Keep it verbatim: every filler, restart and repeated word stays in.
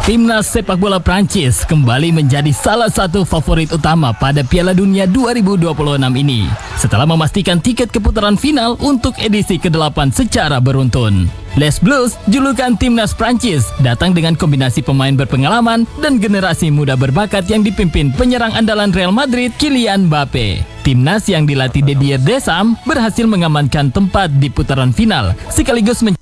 Timnas sepak bola Prancis kembali menjadi salah satu favorit utama pada Piala Dunia dua ribu dua puluh enam ini setelah memastikan tiket ke putaran final untuk edisi kedelapan secara beruntun. Les Bleus, julukan Timnas Prancis, datang dengan kombinasi pemain berpengalaman dan generasi muda berbakat yang dipimpin penyerang andalan Real Madrid, Kylian Mbappe. Timnas yang dilatih Didier Deschamps berhasil mengamankan tempat di putaran final sekaligus mencapai